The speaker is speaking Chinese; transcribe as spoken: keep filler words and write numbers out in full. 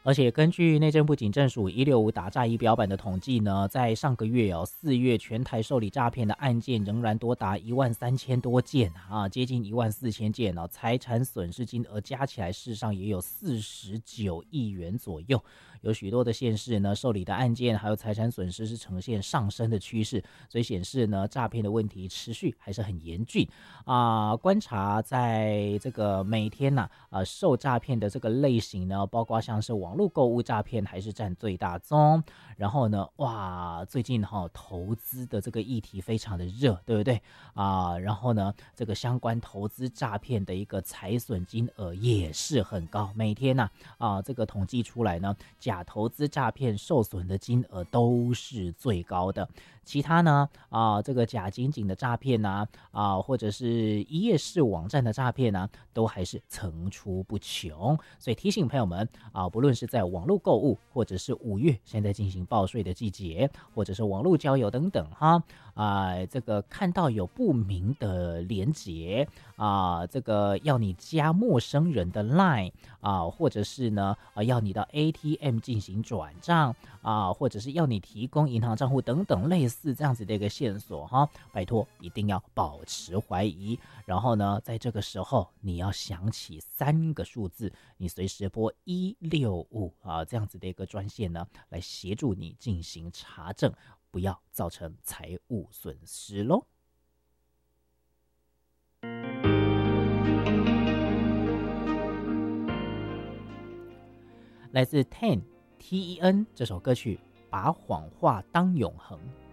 而且根据内政部警政署一六五打诈仪表板的统计呢，在上个月哦，四月全台受理诈骗的案件仍然多达一万三千多件啊，接近一万四千件哦，财产损失金额加起来，事实上也有四十九亿元左右。有许多的县市呢，受理的案件还有财产损失是呈现上升的趋势，所以显示呢，诈骗的问题持续还是很严峻啊。观察在这个每天呢、啊，呃，受诈骗的这个类型呢，包括像是网络购物诈骗还是占最大宗。然后呢，哇，最近哈、哦、投资的这个议题非常的热，对不对啊？然后呢，这个相关投资诈骗的一个财损金额也是很高，每天呢 啊, 啊这个统计出来呢，假投资诈骗受损的金额都是最高的。其他呢啊，这个假警警的诈骗呐啊，或者是一页式网站的诈骗呐、啊，都还是层出不穷。所以提醒朋友们啊，不论是在网络购物，或者是五月现在进行报税的季节，或者是网络交友等等哈啊，这个看到有不明的连结啊，这个要你加陌生人的 Line 啊，或者是呢啊要你到 A T M 进行转账啊，或者是要你提供银行账户等等类似这样子的一个线索哈，拜托一定要保持怀疑。然后呢，在这个时候你要想起三个数字，你随时拨一六五啊这样子的一个专线呢，来协助你进行查证，不要造成财务损失咯。来自 Ten T E N 这首歌曲《把谎话当永恒》。